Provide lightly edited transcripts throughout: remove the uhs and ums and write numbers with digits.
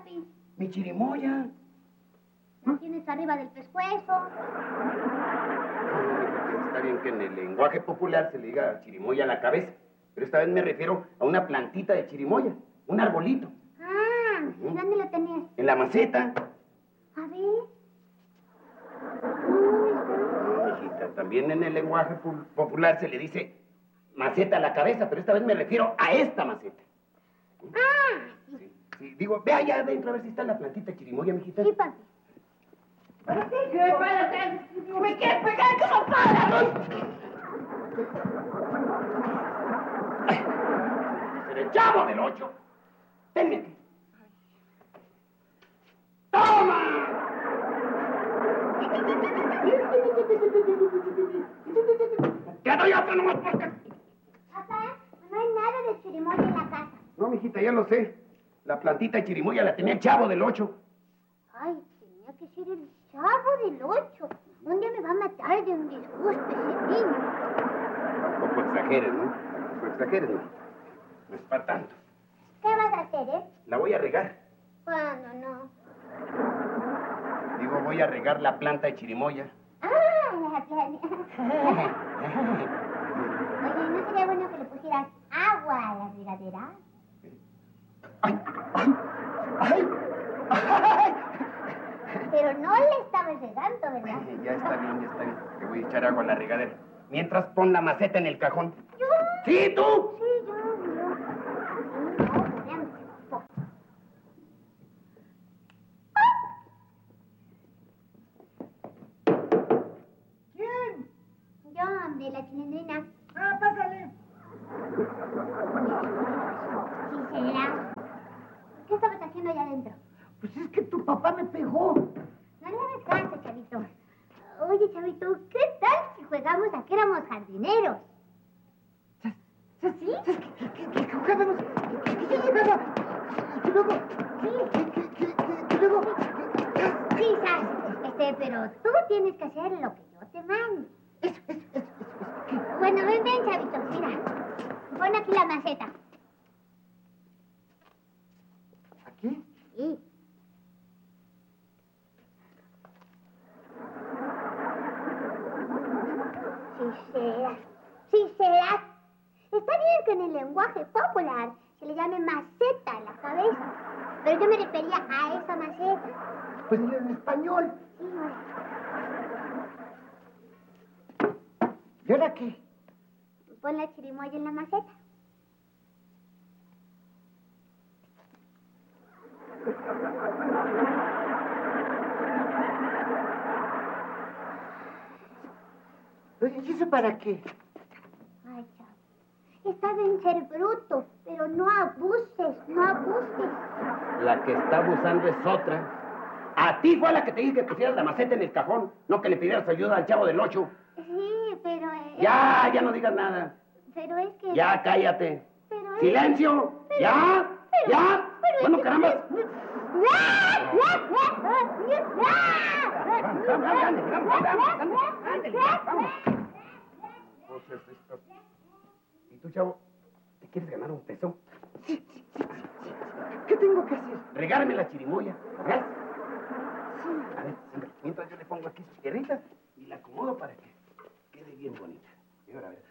papi? Mi chirimoya. ¿La tienes arriba del pescuezo? Está bien que en el lenguaje popular se le diga chirimoya a la cabeza, pero esta vez me refiero a una plantita de chirimoya, un arbolito. Ah, ¿y dónde lo tenés? En la maceta. A ver. ¿Dónde está? No, mijita, también en el lenguaje popular se le dice maceta a la cabeza, pero esta vez me refiero a esta maceta. Ah, Sí, sí, digo, ve allá adentro a ver si está la plantita de chirimoya, mijita. sí, papi. ¿Qué pasa? ¿Me quieres pegar? ¿Cómo para? ¡Ay! ¡Ser el chavo del 8! ¡Tenme aquí! ¡Toma! ¡Te doy otro nomás porque... Papá, no hay nada de chirimoya en la casa. No, mijita, ya lo sé. La plantita de chirimoya la tenía el chavo del 8. Ay, tenía que ser el chavo del 8. Un día me va a matar de un disgusto ese niño. Tampoco exageres, ¿no? Tampoco exageres, mijita. No es para tanto. ¿Qué vas a hacer, La voy a regar. Bueno, no. Digo, voy a regar la planta de chirimoya. Ah, la planta. Oye, ¿no sería bueno que le pusieras agua a la regadera? ¡Ay! ¡Ay! ¡Ay! ¡Ay! Pero no le estabas regando, ¿verdad? Ya está bien, ya está bien. Te voy a echar agua a la regadera. Mientras pon la maceta en el cajón. ¿Yo? ¡Sí, tú! Sí, yo. No, espérame. ¿Quién? Yo, de la chilindrina. Ah, pásale. Sí, será. ¿Qué estabas haciendo allá adentro? Pues es que tu papá me pegó. No le hagas caso, Chavito. Oye, Chavito, ¿qué tal si jugamos a que éramos jardineros? ¿Sí? ¿Qué jugábamos? ¿Qué yo llegaba? Y luego... ¿Qué luego? Sí, ¿sabes? Pero tú tienes que hacer lo que yo te mando. Eso. Bueno, ven, Chavito, mira. Pon aquí la maceta. ¿Aquí? Sí. Sí será. Está bien que en el lenguaje popular se le llame maceta a la cabeza, pero yo me refería a esa maceta. Pues en español. Sí, ¿Y ahora qué? pon la chirimoya en la maceta. Oye, ¿y eso para qué? Ay, chavo. Está bien ser bruto, pero no abuses, no abuses. La que está abusando es otra. A ti fue la que te dije que pusieras la maceta en el cajón, no que le pidieras ayuda al chavo del 8. Sí, pero... Ya no digas nada. Pero es que... Ya, cállate. Pero es... ¡Silencio! pero- ¡Ya! pero- ¡Ya! pero es Bueno, que- caramba. ¿Y tú, chavo? ¿Te quieres ganar un peso? Sí. ¿Qué tengo que hacer? Regárame la chirimoya. ¿Ves? A ver, siempre. Mientras yo le pongo aquí sus tierritas y la acomodo para que quede bien bonita. Y ahora, a ver.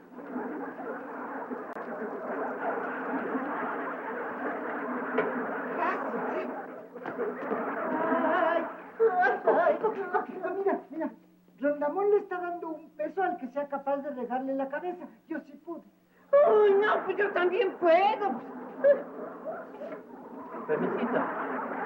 Mira. Rondamón le está dando un peso al que sea capaz de regarle la cabeza. Yo sí pude. Uy, no, pues yo también puedo. Permisito.